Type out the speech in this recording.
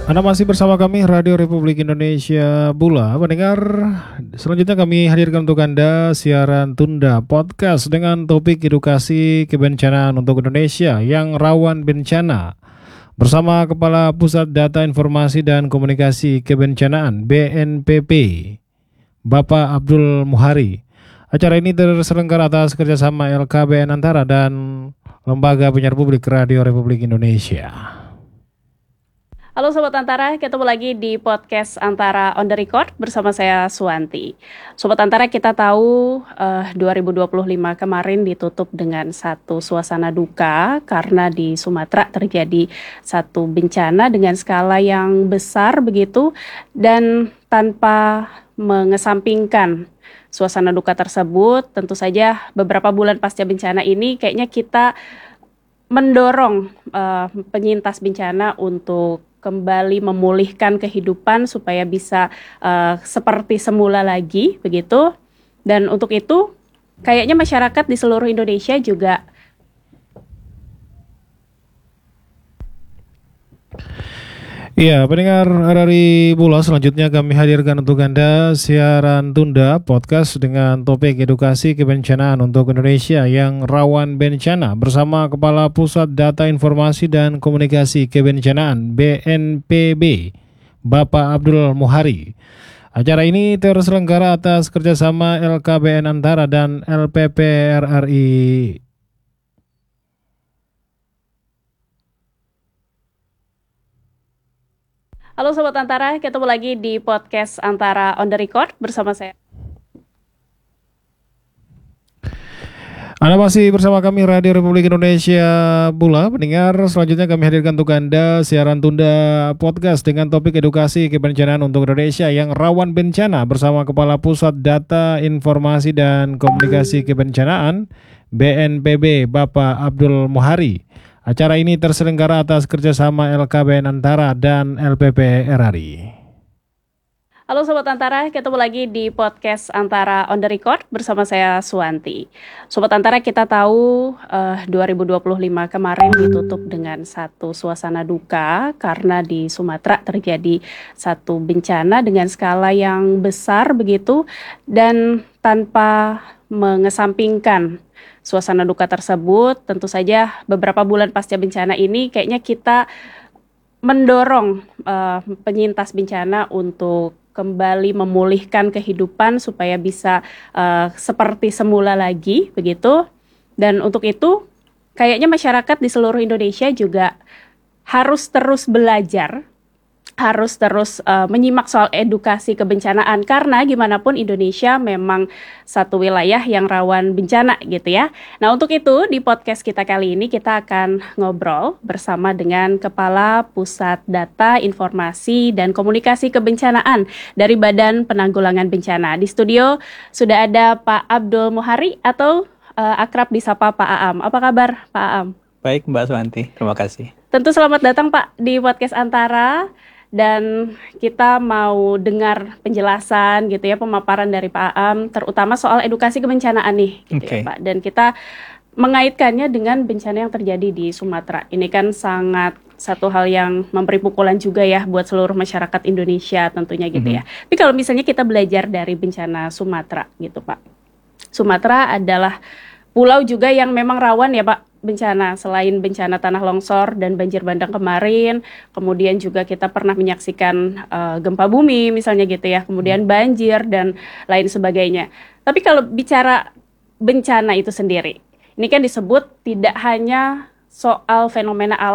Anda masih bersama kami Radio Republik Indonesia Bula. Pendengar, selanjutnya kami hadirkan untuk Anda siaran tunda podcast dengan topik edukasi kebencanaan untuk Indonesia yang rawan bencana. Bersama Kepala Pusat Data Informasi dan Komunikasi Kebencanaan BNPB, Bapak Abdul Muhari. Acara ini terselenggara atas kerjasama LKBN Antara dan Lembaga Penyiaran Publik Radio Republik Indonesia. Halo Sobat Antara, ketemu lagi di podcast Antara on the record bersama saya Suwanti. Sobat Antara, kita tahu 2025 kemarin ditutup dengan satu suasana duka karena di Sumatera terjadi satu bencana dengan skala yang besar begitu, dan tanpa mengesampingkan suasana duka tersebut, tentu saja beberapa bulan pasca bencana ini kayaknya kita mendorong penyintas bencana untuk kembali memulihkan kehidupan supaya bisa seperti semula lagi begitu. Dan untuk itu kayaknya masyarakat di seluruh Indonesia juga Iya, pendengar RRI Bula, selanjutnya kami hadirkan untuk Anda siaran tunda podcast dengan topik edukasi kebencanaan untuk Indonesia yang rawan bencana bersama Kepala Pusat Data Informasi dan Komunikasi Kebencanaan BNPB, Bapak Abdul Muhari. Acara ini terselenggara atas kerjasama LKBN Antara dan LPP RRI. Halo Sobat Antara, ketemu lagi di podcast Antara on the record bersama saya. Anda masih bersama kami Radio Republik Indonesia Bula. Pendengar, selanjutnya kami hadirkan untuk Anda siaran tunda podcast dengan topik edukasi kebencanaan untuk Indonesia yang rawan bencana bersama Kepala Pusat Data Informasi dan Komunikasi Kebencanaan BNPB, Bapak Abdul Muhari. Acara ini terselenggara atas kerjasama LKBN Antara dan LPP RRI. Halo Sobat Antara, ketemu lagi di podcast Antara on the record bersama saya Suwanti. Sobat Antara, kita tahu 2025 kemarin ditutup dengan satu suasana duka karena di Sumatera terjadi satu bencana dengan skala yang besar begitu, dan tanpa mengesampingkan suasana duka tersebut, tentu saja beberapa bulan pasca bencana ini kayaknya kita mendorong penyintas bencana untuk kembali memulihkan kehidupan supaya bisa seperti semula lagi begitu. Dan untuk itu kayaknya masyarakat di seluruh Indonesia juga harus terus belajar, harus terus menyimak soal edukasi kebencanaan, karena gimana pun Indonesia memang satu wilayah yang rawan bencana gitu ya. Nah, untuk itu di podcast kita kali ini kita akan ngobrol bersama dengan Kepala Pusat Data Informasi dan Komunikasi Kebencanaan dari Badan Penanggulangan Bencana. Di studio sudah ada Pak Abdul Muhari atau akrab disapa Pak Aam. Apa kabar Pak Aam? Baik Mbak Suwanti, terima kasih. Tentu selamat datang Pak di podcast Antara. Dan kita mau dengar penjelasan gitu ya, pemaparan dari Pak Aam, terutama soal edukasi kebencanaan nih gitu ya Pak. Dan kita mengaitkannya dengan bencana yang terjadi di Sumatera. Ini kan sangat satu hal yang memberi pukulan juga ya buat seluruh masyarakat Indonesia tentunya gitu ya. Tapi kalau misalnya kita belajar dari bencana Sumatera gitu Pak. Sumatera adalah pulau juga yang memang rawan ya Pak bencana, selain bencana tanah longsor dan banjir bandang kemarin, kemudian juga kita pernah menyaksikan gempa bumi misalnya gitu ya, kemudian banjir dan lain sebagainya. Tapi kalau bicara bencana itu sendiri, ini kan disebut tidak hanya soal fenomena alam